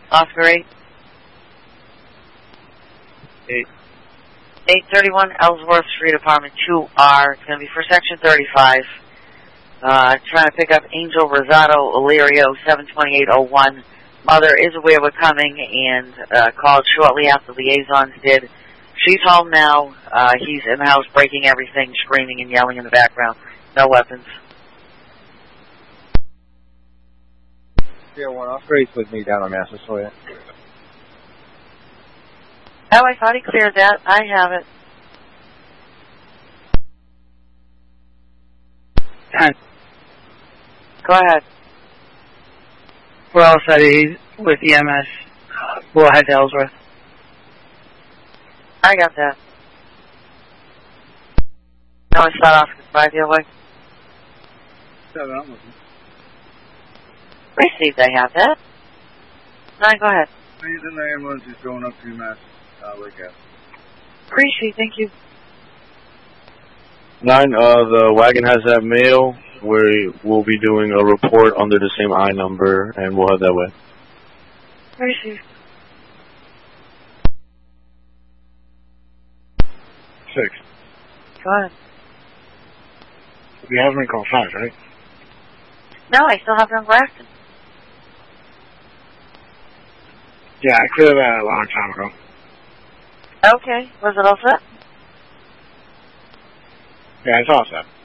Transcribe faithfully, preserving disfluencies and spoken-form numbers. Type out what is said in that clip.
Oscar eight. eight. eight thirty-one Ellsworth Street, apartment two R. It's going to be for section thirty-five. Uh, trying to pick up Angel Rosado Illyrio, seven twenty-eight oh one. Mother is aware we're coming and uh, called shortly after liaisons did. She's home now. Uh, he's in the house breaking everything, screaming and yelling in the background. No weapons. Yeah, one Oscar eight's with me down on Massasoit. Oh, I thought he cleared that. I have it. ten. Go ahead. Well said, he's with E M S. We'll head to Ellsworth. I got that. No, I start off with five the other way. Seven, I'm looking. Received, I have that. Nine, go ahead. Please, the ambulance is going up to Mass. Uh, Lake Ave. Appreciate, thank you. Nine, uh, the wagon has that mail. We will be doing a report under the same I number, and we'll head that way. Received. Six. Go ahead. We haven't been called five, right? No, I still have it on Grafton. Yeah, I cleared that a long time ago. Okay, was it all set? Yeah, it's all set.